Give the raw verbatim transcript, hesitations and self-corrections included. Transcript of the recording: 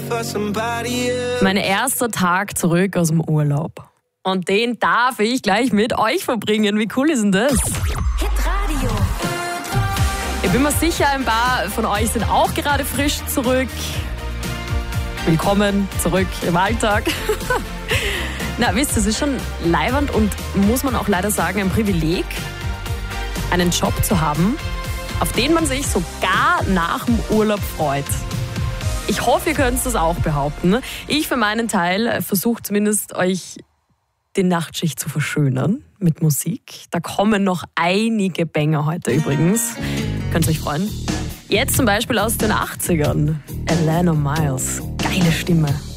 Mein erster Tag zurück aus dem Urlaub. Und den darf ich gleich mit euch verbringen. Wie cool ist denn das? Hitradio. Ich bin mir sicher, ein paar von euch sind auch gerade frisch zurück. Willkommen zurück im Alltag. Na, wisst ihr, es ist schon leiwand und muss man auch leider sagen, ein Privileg, einen Job zu haben, auf den man sich sogar nach dem Urlaub freut. Ich hoffe, ihr könnt das auch behaupten. Ich für meinen Teil versuche zumindest, euch die Nachtschicht zu verschönern mit Musik. Da kommen noch einige Banger heute übrigens. Könnt ihr euch freuen. Jetzt zum Beispiel aus den achtzigern. Alannah Myles. Geile Stimme.